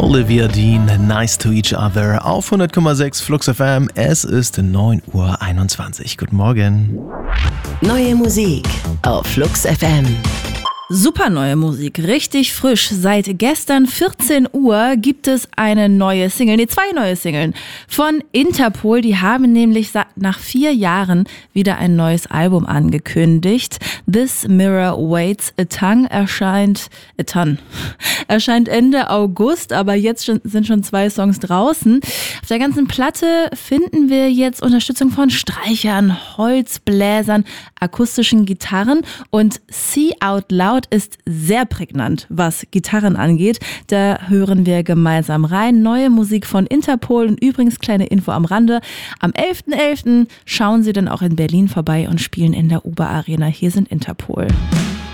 Olivia Dean, Nice to Each Other auf 100,6 Flux FM. Es ist 9:21 Uhr. Guten Morgen. Neue Musik auf Flux FM. Super neue Musik, richtig frisch. Seit gestern 14 Uhr gibt es eine neue Single, zwei neue Singles von Interpol. Die haben nämlich nach 4 Jahren wieder ein neues Album angekündigt. This Mirror Waits a Ton erscheint Ende August, aber jetzt sind schon 2 Songs draußen. Auf der ganzen Platte finden wir jetzt Unterstützung von Streichern, Holzbläsern, akustischen Gitarren und See Out Loud ist sehr prägnant, was Gitarren angeht. Da hören wir gemeinsam rein. Neue Musik von Interpol und übrigens kleine Info am Rande. Am 11.11. schauen sie dann auch in Berlin vorbei und spielen in der Uber Arena. Hier sind Interpol.